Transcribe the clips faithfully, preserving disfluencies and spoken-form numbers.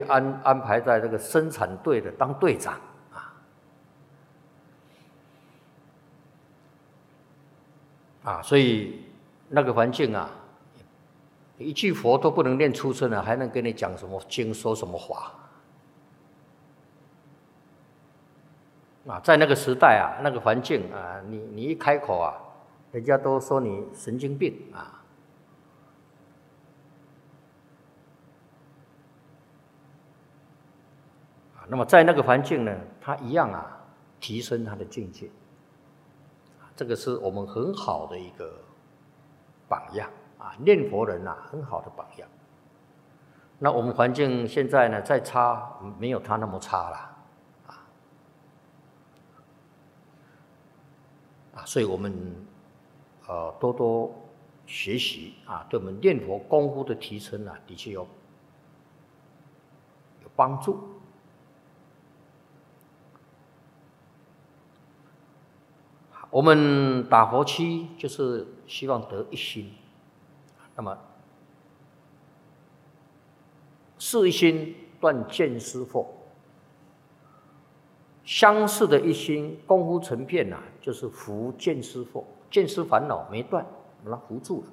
安安排在这个生产队的当队长啊啊，所以那个环境啊，一句佛都不能念出声了，还能跟你讲什么经，说什么法啊？在那个时代啊，那个环境啊，你你一开口啊，人家都说你神经病啊。那么在那个环境呢，他一样啊，提升他的境界，这个是我们很好的一个榜样啊，念佛人啊，很好的榜样。那我们环境现在呢，再差没有他那么差了啊啊，所以我们呃多多学习啊，对我们念佛功夫的提升啊，的确有有帮助。我们打佛七就是希望得一心，那么是一心断见思惑，相似的一心功夫成片呐、啊，就是伏见思惑，见思烦恼没断，把它伏住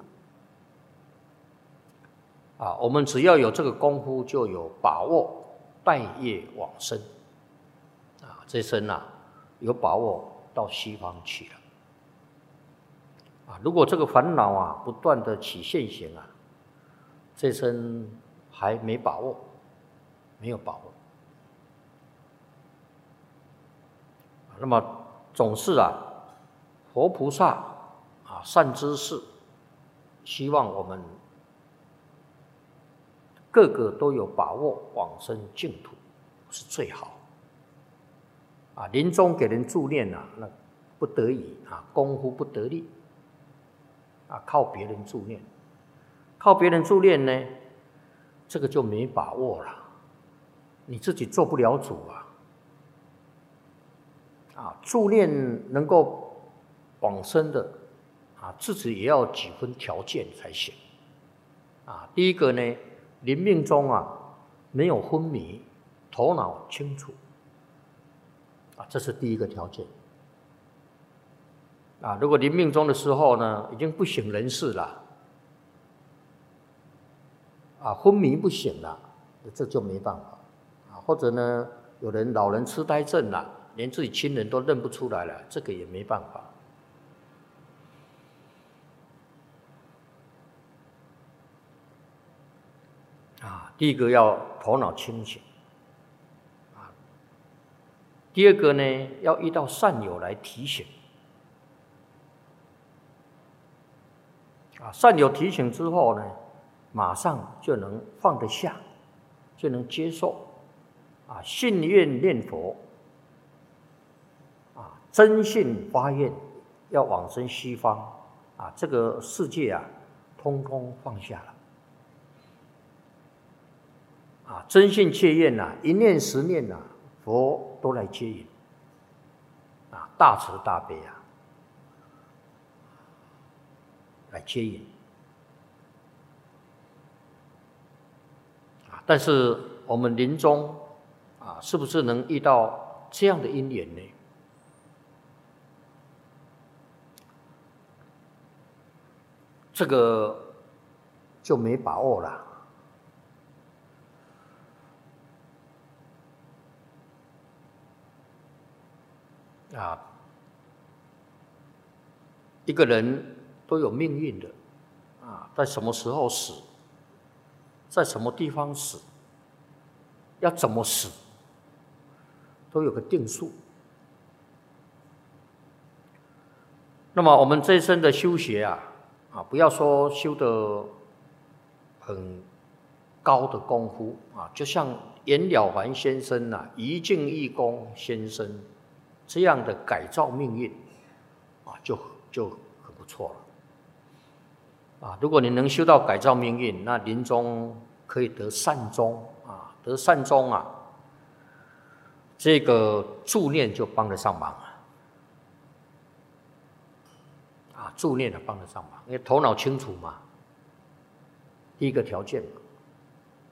了。啊，我们只要有这个功夫，就有把握带业往生。啊，这生呐、啊，有把握到西方去了。啊，如果这个烦恼啊不断的起现行啊，这生还没把握，没有把握。那么总是啊，佛菩萨啊善知识，希望我们个个都有把握往生净土，是最好。啊，临终给人助念啊，那不得已啊，功夫不得力啊，靠别人助念，靠别人助念呢，这个就没把握了，你自己做不了主啊。啊，助念能够往生的啊，自己也要几分条件才行。啊，第一个呢，临命中啊没有昏迷，头脑清楚。啊，这是第一个条件。啊，如果临命终的时候呢，已经不省人事了，啊，昏迷不醒了，这就没办法。啊，或者呢，有人老人痴呆症了，连自己亲人都认不出来了，这个也没办法。啊，第一个要头脑清醒。啊，第二个呢，要遇到善友来提醒。啊，善友提醒之后呢，马上就能放得下，就能接受。啊，信愿念佛，啊，真信发愿，要往生西方，啊，这个世界啊，通通放下了。啊，真信切愿呐、啊，一念十念呐、啊，佛都来接引。啊，大慈大悲啊，来接引。啊，但是我们临终啊，是不是能遇到这样的因缘呢？这个就没把握了。啊，一个人都有命运的，啊，在什么时候死，在什么地方死，要怎么死，都有个定数。那么我们这一生的修学啊，啊，不要说修得很高的功夫啊，就像袁了凡先生啊，一境义公先生这样的改造命运啊，就就很不错了。啊，如果你能修到改造命运，那临终可以得善终啊，得善终啊，这个助念就帮得上忙了。啊，助念的帮得上忙，因为头脑清楚嘛，第一个条件嘛。